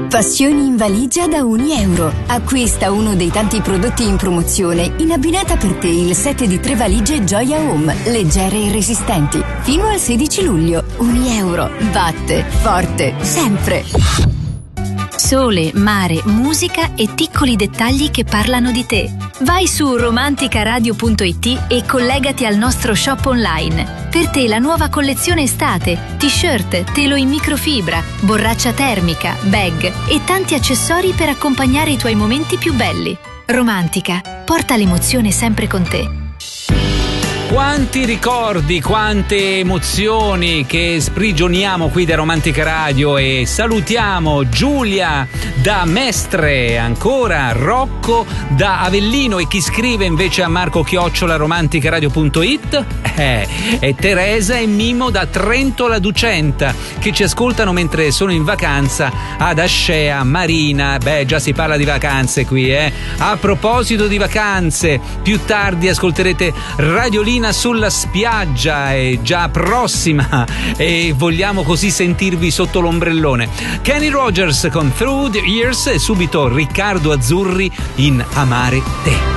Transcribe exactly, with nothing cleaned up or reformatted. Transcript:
Passioni in valigia da un euro. Acquista uno dei tanti prodotti in promozione in abbinata per te il set di tre valigie Gioia Home, leggere e resistenti. Fino al sedici luglio. Un euro. Batte forte sempre. Sole, mare, musica e piccoli dettagli che parlano di te. Vai su romanticaradio punto it e collegati al nostro shop online. Per te la nuova collezione estate, t-shirt, telo in microfibra, borraccia termica, bag e tanti accessori per accompagnare i tuoi momenti più belli. Romantica, porta l'emozione sempre con te. Quanti ricordi, quante emozioni che sprigioniamo qui da Romantica Radio, e salutiamo Giulia da Mestre, ancora Rocco da Avellino, e chi scrive invece a Marco chiocciola romanticaradio punto it eh, è Teresa e Mimo da Trento la Ducenta, che ci ascoltano mentre sono in vacanza ad Ascea Marina. Beh, già si parla di vacanze qui, eh. A proposito di vacanze, più tardi ascolterete Radiolina sulla spiaggia, è già prossima e vogliamo così sentirvi sotto l'ombrellone. Kenny Rogers con Through the Years e subito Riccardo Azzurri in Amare te.